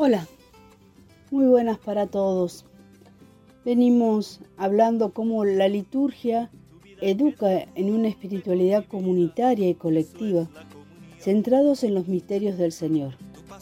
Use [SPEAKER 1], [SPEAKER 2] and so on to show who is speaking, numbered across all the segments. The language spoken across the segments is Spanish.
[SPEAKER 1] Hola, muy buenas para todos. Venimos hablando cómo la liturgia educa en una espiritualidad comunitaria y colectiva, centrados en los misterios del Señor.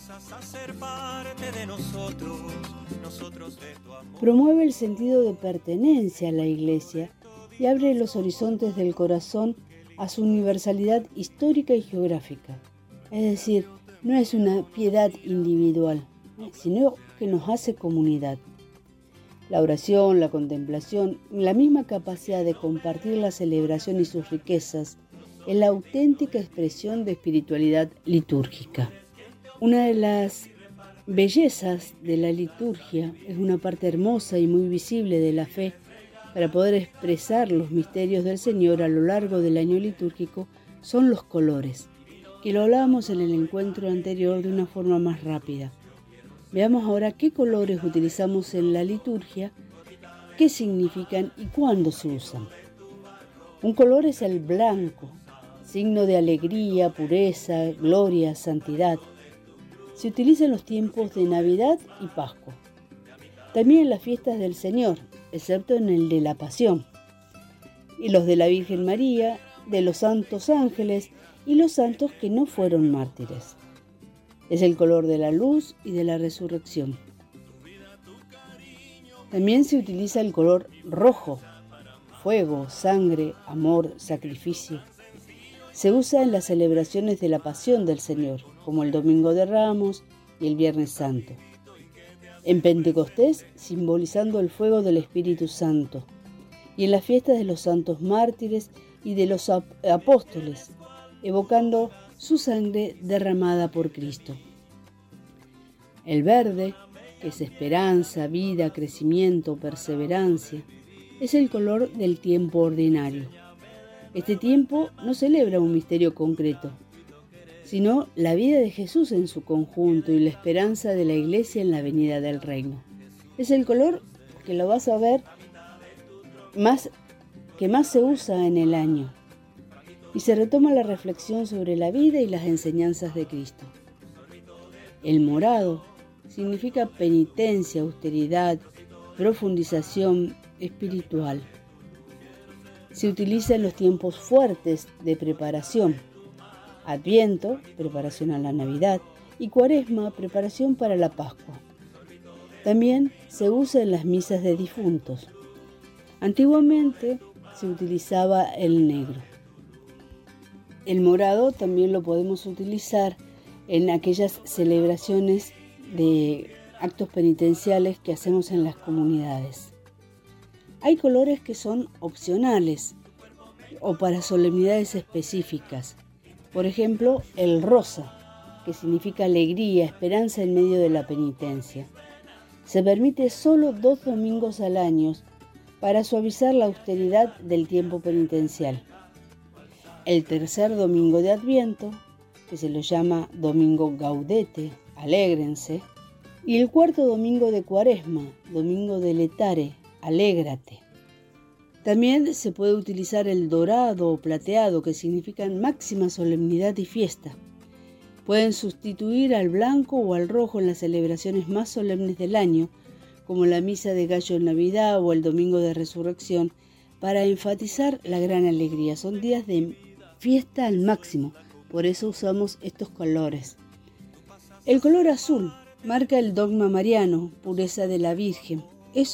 [SPEAKER 1] Promueve el sentido de pertenencia a la Iglesia y abre los horizontes del corazón a su universalidad histórica y geográfica. Es decir, no es una piedad individual, sino que nos hace comunidad. La oración, la contemplación, la misma capacidad de compartir la celebración y sus riquezas, es la auténtica expresión de espiritualidad litúrgica. Una de las bellezas de la liturgia es una parte hermosa y muy visible de la fe para poder expresar los misterios del Señor a lo largo del año litúrgico son los colores, que lo hablábamos en el encuentro anterior de una forma más rápida. Veamos ahora qué colores utilizamos en la liturgia, qué significan y cuándo se usan. Un color es el blanco, signo de alegría, pureza, gloria, santidad. Se utiliza en los tiempos de Navidad y Pascua. También en las fiestas del Señor, excepto en el de la Pasión, y los de la Virgen María, de los santos ángeles y los santos que no fueron mártires. Es el color de la luz y de la resurrección. También se utiliza el color rojo, fuego, sangre, amor, sacrificio. Se usa en las celebraciones de la Pasión del Señor, como el Domingo de Ramos y el Viernes Santo. En Pentecostés, simbolizando el fuego del Espíritu Santo. Y en las fiestas de los santos mártires y de los apóstoles, evocando su sangre derramada por Cristo. El verde, que es esperanza, vida, crecimiento, perseverancia, es el color del tiempo ordinario. Este tiempo no celebra un misterio concreto, sino la vida de Jesús en su conjunto y la esperanza de la Iglesia en la venida del reino. Es el color que lo vas a ver que más se usa en el año. Y se retoma la reflexión sobre la vida y las enseñanzas de Cristo. El morado significa penitencia, austeridad, profundización espiritual. Se utiliza en los tiempos fuertes de preparación. Adviento, preparación a la Navidad, y Cuaresma, preparación para la Pascua. También se usa en las misas de difuntos. Antiguamente se utilizaba el negro. El morado también lo podemos utilizar en aquellas celebraciones de actos penitenciales que hacemos en las comunidades. Hay colores que son opcionales o para solemnidades específicas. Por ejemplo, el rosa, que significa alegría, esperanza en medio de la penitencia. Se permite solo 2 domingos al año para suavizar la austeridad del tiempo penitencial. El tercer domingo de Adviento, que se lo llama Domingo Gaudete, alégrense, y el cuarto domingo de Cuaresma, Domingo de Letare, alégrate. También se puede utilizar el dorado o plateado, que significan máxima solemnidad y fiesta. Pueden sustituir al blanco o al rojo en las celebraciones más solemnes del año, como la misa de gallo en Navidad o el Domingo de Resurrección, para enfatizar la gran alegría. Son días de fiesta al máximo, por eso usamos estos colores. El color azul marca el dogma mariano, pureza de la Virgen.